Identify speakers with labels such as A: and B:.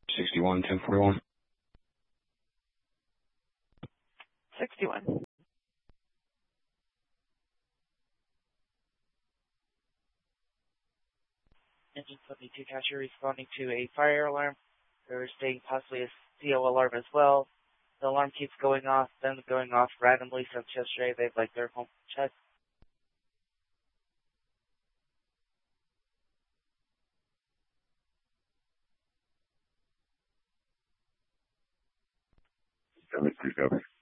A: 61, 1041.
B: 61. Engine 72 catcher responding to a fire alarm. They're stating possibly a CO alarm as well. The alarm keeps going off, then going off randomly since yesterday. They'd like their home check.
C: Copy.